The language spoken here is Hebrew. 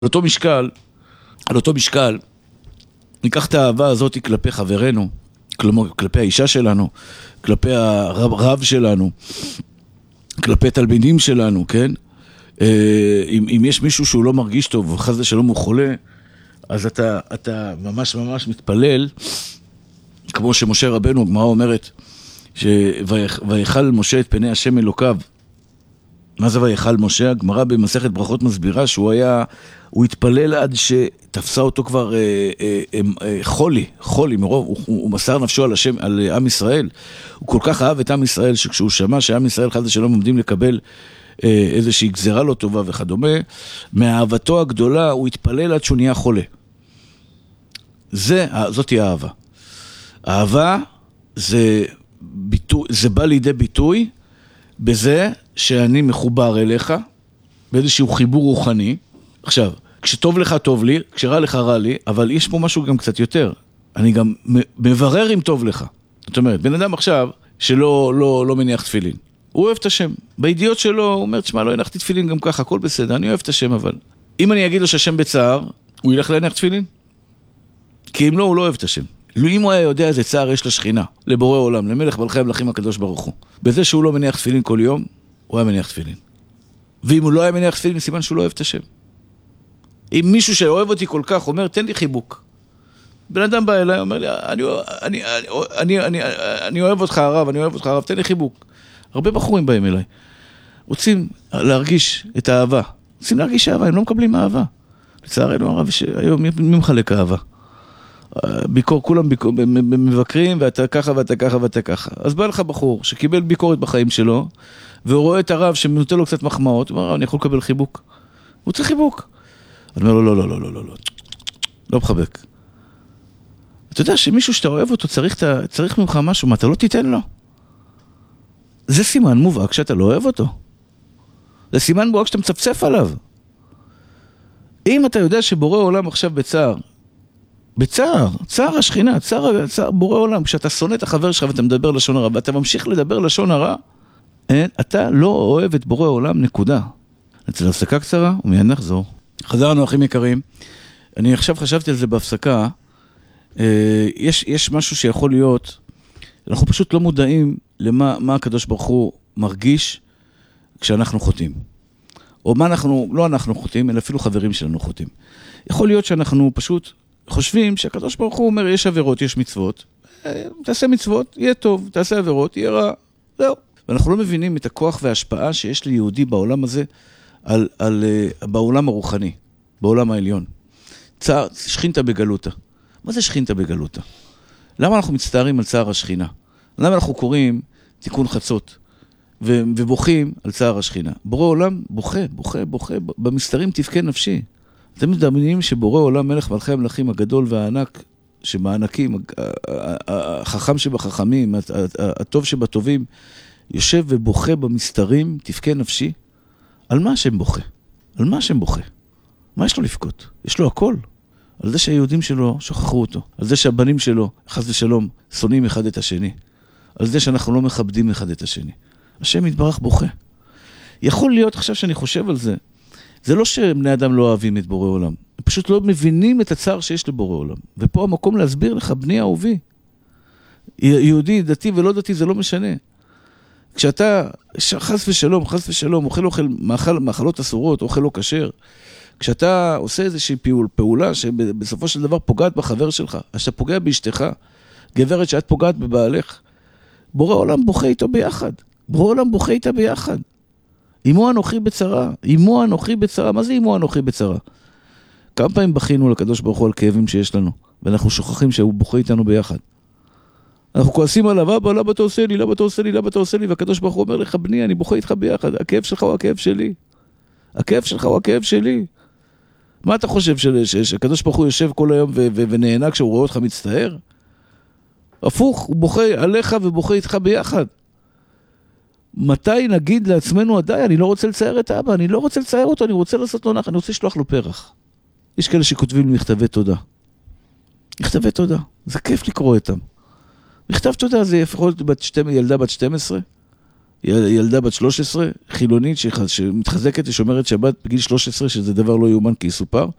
על אותו משקל, ניקח את האהבה הזאת כלפי חברנו, כלפי האישה שלנו, כלפי הרב שלנו, כלפי תלמידים שלנו, כן? אם יש מישהו שהוא לא מרגיש טוב, וחס ושלום הוא חולה, אז אתה ממש ממש מתפלל, כמו שמשה רבנו, הגמרא אומרת, ויחל משה את פני השם אלוקיו. מה זה ויחל משה? הגמרא במסכת ברכות מסבירה שהוא התפלל עד שתפסה אותו כבר חולי מרוב, הוא מסר נפשו על עם ישראל. הוא כל כך אהב את עם ישראל, שכשהוא שמע שעם ישראל חס ושלום עומדים לקבל איזושהי גזירה לא טובה וכדומה, מאהבתו הגדולה הוא התפלל עד שהוא נהיה חולה. זאת היא האהבה. אהבה זה בא לידי ביטוי בזה שאני מחובר אליך, באיזשהו חיבור רוחני. עכשיו, כשטוב לך טוב לי, כשרע לך רע לי, אבל יש פה משהו גם קצת יותר. אני גם מברר אם טוב לך. זאת אומרת, בן אדם עכשיו שלא מניח תפילין. הוא אוהב את השם. בידיעות שלו הוא אומר, תשמע, לא הנחתי תפילין גם ככה, הכל בסדר, אני אוהב את השם, אבל אם אני אגיד לו שהשם בצער, הוא ילך להניח תפילין? כי אם לא, הוא לא אוהב את השם. אם הוא היה יודע איזה צער יש לשכינה, לבורא עולם, למלך מלכי המלכים הקדוש ברוך הוא. בזה שהוא לא מניח תפילין כל יום, הוא היה מניח תפילין. ואם הוא לא היה מניח תפילין, סימן שהוא לא אוהב את השם. אם מישהו שאוהב אותי כל כך אומר, תן לי חיבוק. בן אדם בא אליי, אומר לי, אני אוהב אותך הרב, תן לי חיבוק. הרבה בחורים באים אליי. רוצים להרגיש את האהבה. רוצים להרגיש אהבה, הם לא מקבלים אהבה. לצערנו הרב, שהיום מי מחלק אהבה? כולם מבקרים, ואתה ככה ואתה ככה ואתה ככה. אז בא לך בחור שקיבל ביקורת בחיים שלו, והוא רואה את הרב שנותן לו קצת מחמאות, הוא אומר, אני יכול לקבל חיבוק. הוא צריך חיבוק. אני אומר לו, לא מחבק. אתה יודע שמישהו שאתה אוהב אותו צריך ממך משהו, מה אתה לא תיתן לו? זה סימן מובהק שאתה לא אוהב אותו. זה סימן מובהק שאתה מצפצף עליו. אם אתה יודע שבורא עולם עכשיו צער השכינה, צער בורא עולם, כשאתה שונא את החבר שלך ואתה מדבר לשון הרע, ואתה ממשיך לדבר לשון הרע, אתה לא אוהב את בורא עולם, נקודה. נצא להפסקה קצרה, ומיד נחזור. חזרנו, אחים יקרים. אני עכשיו חשבתי על זה בהפסקה. יש משהו שיכול להיות, אנחנו פשוט לא מודעים למה הקדוש ברוך הוא מרגיש כשאנחנו חוטאים. או מה לא אנחנו חוטאים, אלא אפילו חברים שלנו חוטאים. יכול להיות שאנחנו פשוט חושבים שהקדוש ברוך הוא אומר, יש עבירות, יש מצוות, תעשה מצוות, יהיה טוב, תעשה עבירות, יהיה רע, זהו. ואנחנו לא מבינים את הכוח וההשפעה שיש ליהודי בעולם הזה, בעולם הרוחני, בעולם העליון. שכינתה בגלותה. מה זה שכינתה בגלותה? למה אנחנו מצטערים על צער השכינה? למה אנחנו קוראים תיקון חצות ובוכים על צער השכינה? בורא עולם בוכה, במסתרים תבכה נפשי. אתם מדמיינים שבורא עולם מלך מלכי המלכים הגדול והענק שבענקים, החכם שבחכמים, הטוב שבטובים, יושב ובוכה במסתרים, תבכה נפשי? על מה השם בוכה? על מה השם בוכה? מה יש לו לבכות? יש לו הכל. על זה שהיהודים שלו שכחו אותו. על זה שהבנים שלו, חס ושלום, שונאים אחד את השני. על זה שאנחנו לא מכבדים אחד את השני. השם יתברך בוכה. יכול להיות עכשיו שאני חושב על זה. זה לא שבני אדם לא אוהבים את בורא עולם. הם פשוט לא מבינים את הצער שיש לבורא עולם. ופה המקום להסביר לך, בני אהובי. יהודי, דתי ולא דתי, זה לא משנה. כשאתה חס ושלום, אוכל מאכלות אסורות, אוכל לא כשר, כשאתה עושה איזושהי פעולה שבסופו של דבר פוגעת בחבר שלך, אז אתה פוגע באשתך, גברת שאת פוגעת בבעלך, בורא עולם בוכה איתו ביחד. בורא עולם בוכה איתה ביחד. אמו אנוכי בצרה. מה זה אמו אנוכי בצרה? כמה פעמים בכינו לקדוש ברוך הוא על כאבים שיש לנו, ואנחנו שוכחים שהוא בוכה איתנו ביחד. אנחנו כועסים עליו, אבא, למה אתה עושה לי? והקדוש ברוך הוא אומר לך, בני, אני בוכה איתך ביחד. הכאב שלך הוא הכאב שלי. מה אתה חושב שהקדוש ברוך הוא יושב כל היום ונהנה כשהוא רואה אותך מצטער? הפוך, הוא בוכה עליך ובוכה איתך ביחד. מתי נגיד לעצמנו, די, אני לא רוצה לצייר את האבא, אני לא רוצה לצייר אותו, אני רוצה לעשות לו נח, אני רוצה לשלוח לו פרח. יש כאלה שכותבים מכתבי תודה. מכתבי תודה, זה כיף לקרוא איתם. מכתב תודה זה יכול להיות ילדה בת 12, ילדה בת 13, חילונית, שמתחזקת ושומרת שבת בגיל 13, שזה דבר לא יאומן כי יסופר.